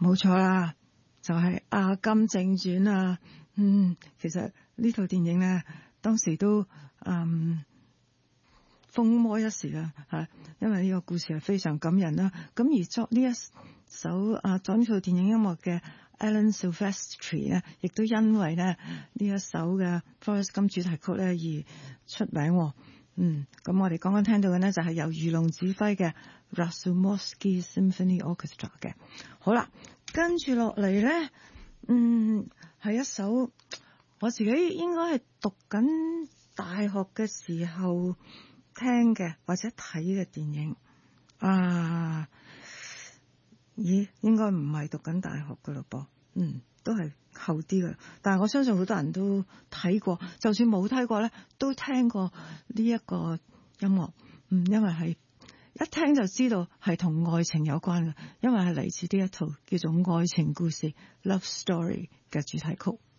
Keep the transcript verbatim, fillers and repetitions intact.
冇錯啦，就係、是《阿甘正傳》啊。嗯，其實呢套電影咧，當時都嗯風魔一時啦，吓，因為呢個故事係非常感人啦。咁而作呢一首啊作呢套電影音樂嘅 Alan Silvestri 咧，亦都因為咧呢一首嘅 Forrest Gump 主題曲咧而出名。嗯，咁我哋剛剛聽到嘅呢，就係由魚龍指揮嘅 Rasumowski Symphony Orchestra 嘅。好啦，跟住落嚟咧，嗯，係一首我自己應該係讀緊大學嘅時候聽嘅或者睇嘅電影啊。咦，應該唔係讀緊大學噶咯噃，嗯，都係後啲噶。但係我相信好多人都睇過，就算冇睇過咧，都聽過呢一個音樂。嗯，因為係一聽就知道係同愛情有關嘅，因為係嚟自呢一套叫做《愛情故事》（Love Story） 嘅主題曲。